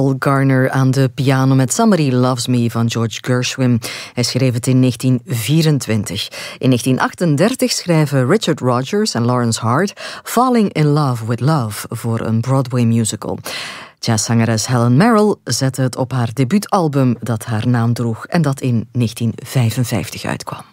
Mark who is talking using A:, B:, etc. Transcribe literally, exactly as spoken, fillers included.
A: Ethel Garner aan de piano met Somebody Loves Me van George Gershwin. Hij schreef het in negentien vierentwintig. In negentien achtendertig schrijven Richard Rodgers en Lawrence Hart Falling in Love with Love voor een Broadway musical. Jazzzangeres Helen Merrill zette het op haar debuutalbum dat haar naam droeg en dat in negentien vijfenvijftig uitkwam.